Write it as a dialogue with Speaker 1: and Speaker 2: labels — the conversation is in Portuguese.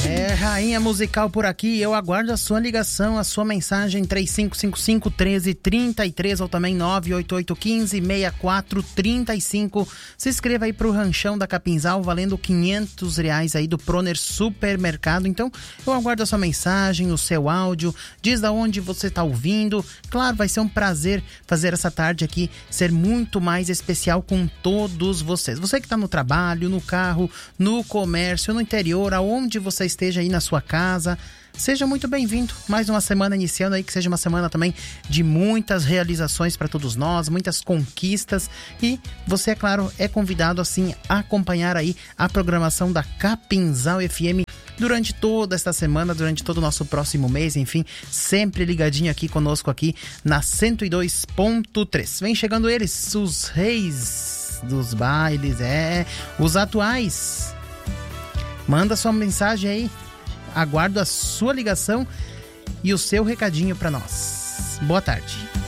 Speaker 1: Rainha Musical por aqui, eu aguardo a sua ligação, a sua mensagem 3555-1333 ou também 98815-6435. Se inscreva aí pro Ranchão da Capinzal, valendo R$500 aí do Proner Supermercado. Então, eu aguardo a sua mensagem, o seu áudio, diz da onde você tá ouvindo. Claro, vai ser um prazer fazer essa tarde aqui ser muito mais especial com todos vocês. Você que tá no trabalho, no carro, no comércio, no interior, aonde você esteja aí na sua casa, seja muito bem-vindo. Mais uma semana iniciando aí, que seja uma semana também de muitas realizações para todos nós, muitas conquistas, e você, é claro, é convidado assim a acompanhar aí a programação da Capinzal FM durante toda esta semana, durante todo o nosso próximo mês, enfim, sempre ligadinho aqui conosco aqui na 102.3. Vem chegando eles, os reis dos bailes, os atuais. Manda sua mensagem aí, aguardo a sua ligação e o seu recadinho para nós. Boa tarde.